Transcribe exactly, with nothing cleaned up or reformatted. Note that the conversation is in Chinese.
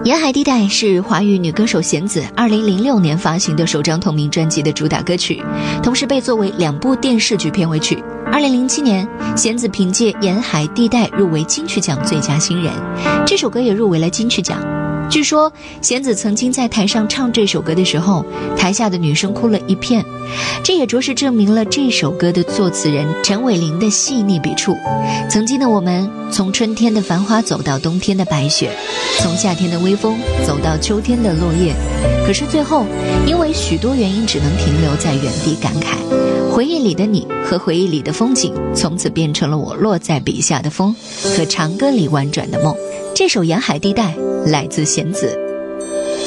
沿海地带是华语女歌手弦子二零零六年发行的首张同名专辑的主打歌曲，同时被作为两部电视剧片尾曲。二零零七年，弦子凭借《沿海地带》入围金曲奖最佳新人，这首歌也入围了金曲奖。据说弦子曾经在台上唱这首歌的时候，台下的女生哭了一片，这也着实证明了这首歌的作词人陈伟霆的细腻笔触。曾经的我们，从春天的繁花走到冬天的白雪，从夏天的微风走到秋天的落叶，可是最后因为许多原因只能停留在原地感慨，回忆里的你和回忆里的风景，从此变成了我落在笔下的风和长歌里婉转的梦。这首《沿海地带》来自弦子。